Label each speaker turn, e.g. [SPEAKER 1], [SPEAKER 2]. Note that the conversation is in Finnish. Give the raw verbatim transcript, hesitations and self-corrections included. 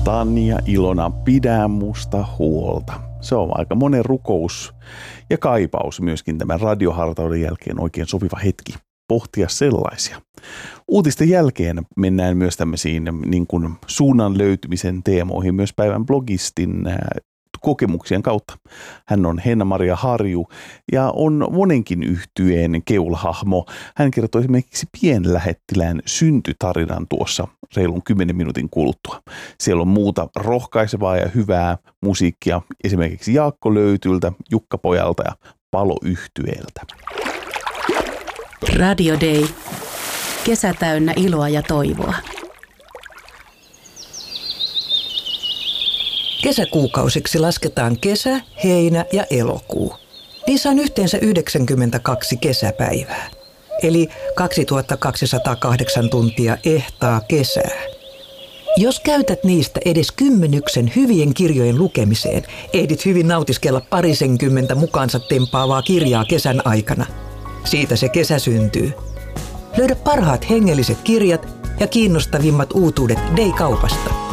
[SPEAKER 1] Tanja Ilona, pidä musta huolta. Se on aika monen rukous ja kaipaus myöskin tämän radiohartauden jälkeen oikein sopiva hetki pohtia sellaisia. Uutisten jälkeen mennään myös tämmöisiin niin kuin suunnan löytymisen teemoihin myös päivän blogistin kokemuksien kautta. Hän on Henna-Maria Harju ja on monenkin yhtyeen keulahahmo. Hän kertoo esimerkiksi pienlähettilään syntytarinan tuossa reilun kymmenen minuutin kuluttua. Siellä on muuta rohkaisevaa ja hyvää musiikkia esimerkiksi Jaakko Löytyltä, Jukka Pojalta ja Palo-yhtyeeltä.
[SPEAKER 2] Radio Day. Kesä täynnä iloa ja toivoa.
[SPEAKER 3] Kesäkuukausiksi lasketaan kesä, heinä ja elokuu. Niissä on yhteensä yhdeksänkymmentäkaksi kesäpäivää, eli kaksituhattakaksisataakahdeksan tuntia ehtaa kesää. Jos käytät niistä edes kymmenyksen hyvien kirjojen lukemiseen, ehdit hyvin nautiskella parisenkymmentä mukaansa tempaavaa kirjaa kesän aikana. Siitä se kesä syntyy. Löydä parhaat hengelliset kirjat ja kiinnostavimmat uutuudet Day-kaupasta.